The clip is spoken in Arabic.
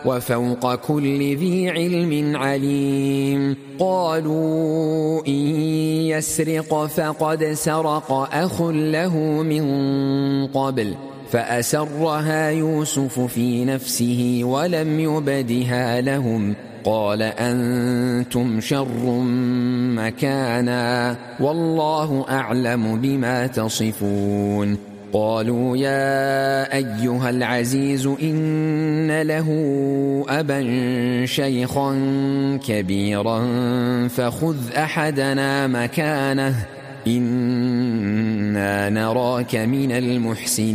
وفوق كل ذي علم عليم. قالوا إن يسرق فقد سرق أخ له من قبل فأسرها يوسف في نفسه ولم يبدها لهم قال أنتم شر مكانا والله أعلم بما تصفون. قالوا يا أيها العزيز إن له أبا شيخا كبيرا فخذ أحدنا مكانه إنا نراك من المحسنين.